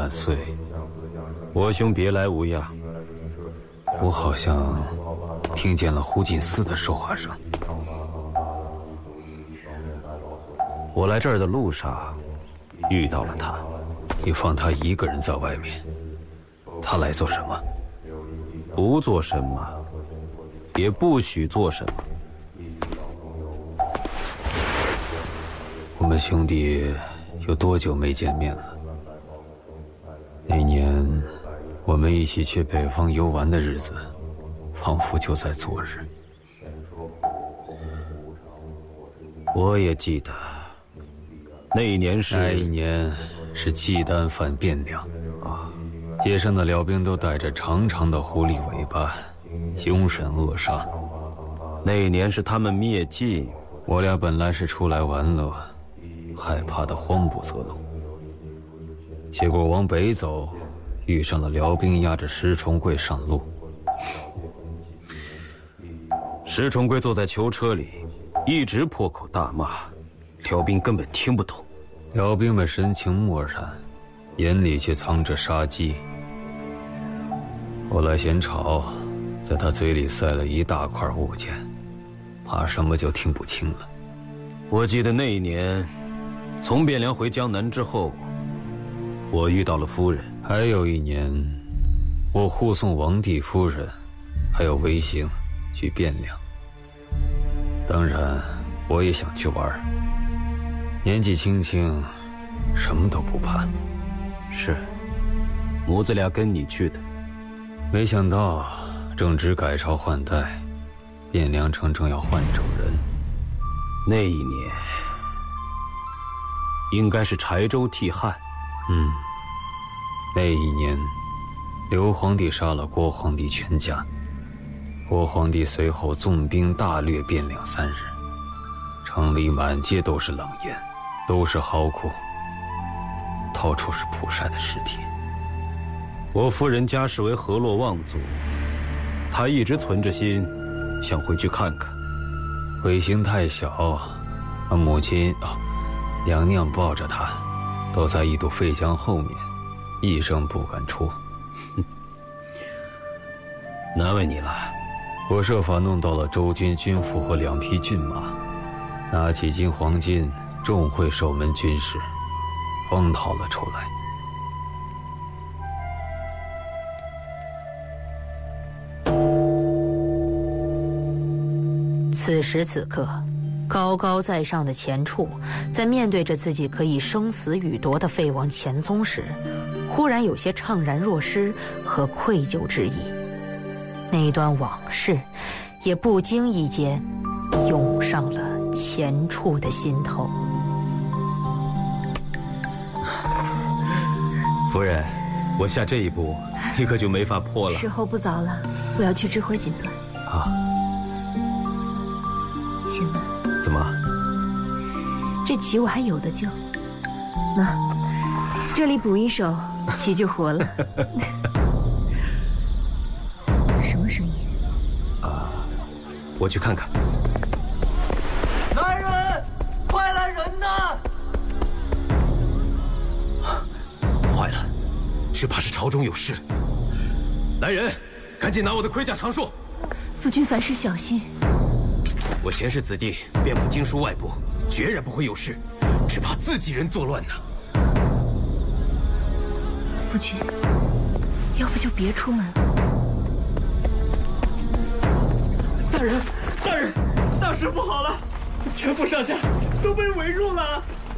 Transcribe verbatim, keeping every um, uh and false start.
万岁，我兄别来无恙。我好像听见了胡锦司的说话声。我来这儿的路上遇到了他，你放他一个人在外面，他来做什么？不做什么，也不许做什么。我们兄弟有多久没见面了？那年我们一起去北方游玩的日子，仿佛就在昨日。我也记得，那一年是那一年是契丹犯汴梁啊，街上的辽兵都带着长长的狐狸尾巴，凶神恶煞。那一年是他们灭晋，我俩本来是出来玩乐，害怕的慌不择路，结果往北走，遇上了辽兵押着石重贵上路。石重贵坐在囚车里，一直破口大骂，辽兵根本听不懂。辽兵们神情漠然，眼里却藏着杀机。后来嫌吵，在他嘴里塞了一大块物件，怕什么就听不清了。我记得那一年从汴梁回江南之后，我遇到了夫人。还有一年，我护送王帝夫人还有卫星去汴梁。当然我也想去玩，年纪轻轻什么都不怕。是母子俩跟你去的，没想到正值改朝换代，汴梁城正要换主人。那一年应该是柴州替汉。嗯，那一年刘皇帝杀了郭皇帝全家，郭皇帝随后纵兵大掠汴梁三日，城里满街都是冷烟，都是嚎哭，到处是蒲晒的尸体。我夫人家世为河洛望族，她一直存着心想回去看看。卫星太小，母亲啊，娘娘抱着她，都在一堵废江后面，一声不敢出。难为你了。我设法弄到了周军军服和两匹骏马，拿几斤黄金重会守门军士，方逃了出来。 此时此刻，高高在上的钱俶在面对着自己可以生死予夺的废王钱宗时，忽然有些怅然若失和愧疚之意。那一段往事也不经意间涌上了钱俶的心头。 夫人，我下这一步你可就没法破了。 时候不早了，我要去指挥锦缎。 啊， 请问怎么？ 这棋我还有的救。那这里补一手，棋就活了。什么声音？ 啊，我去看看。 来人，快来人呐！ 坏了，只怕是朝中有事。来人，赶紧拿我的盔甲长槊。 夫君凡事小心。 我贤士子弟遍布经书外部，决然不会有事，只怕自己人作乱呢。 夫君，要不就别出门了。 大人，大人，大事不好了！全部上下都被围住了。